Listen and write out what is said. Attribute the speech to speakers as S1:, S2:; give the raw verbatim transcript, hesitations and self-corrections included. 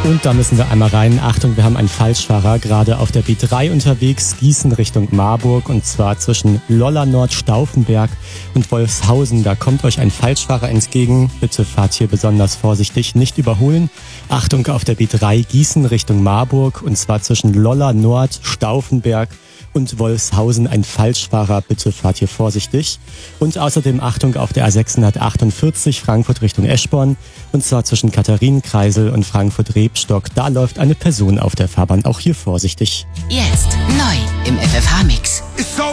S1: Und da müssen wir einmal rein. Achtung, wir haben einen Falschfahrer, gerade auf der B drei unterwegs, Gießen Richtung Marburg, und zwar zwischen Lolla Nord, Stauffenberg und Wolfshausen. Da kommt euch ein Falschfahrer entgegen. Bitte fahrt hier besonders vorsichtig, nicht überholen. Achtung, auf der B drei Gießen Richtung Marburg, und zwar zwischen Lolla Nord, Stauffenberg und Wolfshausen ein Falschfahrer. Bitte fahrt hier vorsichtig. Und außerdem Achtung auf der A sechshundertachtundvierzig Frankfurt Richtung Eschborn, und zwar zwischen Katharinenkreisel und Frankfurt-Rebstock. Da läuft eine Person auf der Fahrbahn. Auch hier vorsichtig.
S2: Jetzt neu im F F H-Mix.